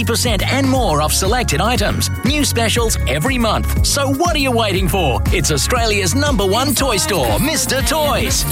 30% and more off selected items. New specials every month. So what are you waiting for? It's Australia's #1 toy store, Mr. Toys.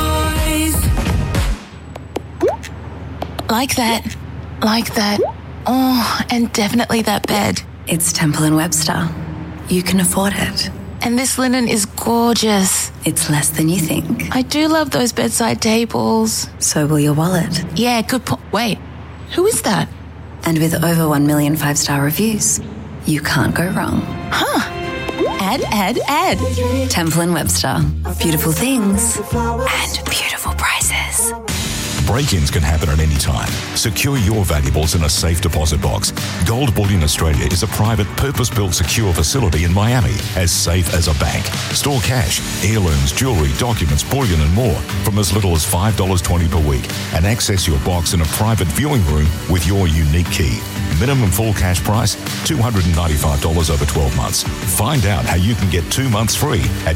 Like that. Oh, and definitely that bed. It's Temple & Webster. You can afford it. And this linen is gorgeous. It's less than you think. I do love those bedside tables. So will your wallet. Yeah, good point. Wait, who is that? And with over 1 million 5-star reviews, you can't go wrong. Huh. Add. Temple & Webster. Beautiful things and beautiful prices. Break-ins can happen at any time. Secure your valuables in a safe deposit box. Gold Bullion Australia is a private, purpose-built secure facility in Miami, as safe as a bank. Store cash, heirlooms, jewellery, documents, bullion and more from as little as $5.20 per week, and access your box in a private viewing room with your unique key. Minimum full cash price, $295 over 12 months. Find out how you can get 2 months free at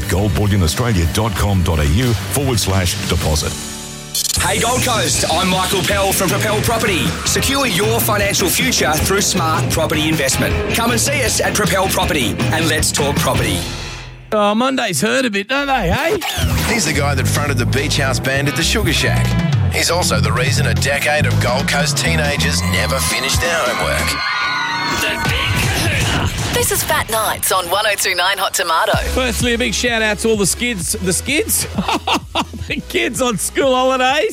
goldbullionaustralia.com.au/deposit. Hey Gold Coast, I'm Michael Pell from Propel Property. Secure your financial future through smart property investment. Come and see us at Propel Property and let's talk property. Oh, Monday's hurt a bit, don't they, hey? He's the guy that fronted the Beach House Band at the Sugar Shack. He's also the reason a decade of Gold Coast teenagers never finished their homework. The Big Kahuna. This is Fat Nights on 102.9 Hot Tomato. Firstly, a big shout out to all the skids. The skids? The kids on school holidays.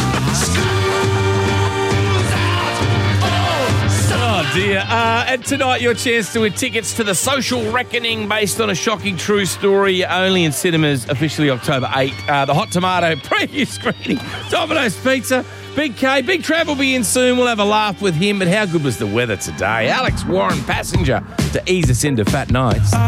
Oh dear. And tonight, your chance to win tickets to The Social Reckoning, based on a shocking true story, only in cinemas officially October 8. The Hot Tomato preview screening. Domino's Pizza. Big K, Big Trav will be in soon. We'll have a laugh with him. But how good was the weather today? Alex Warren, passenger, to ease us into Fat Nights.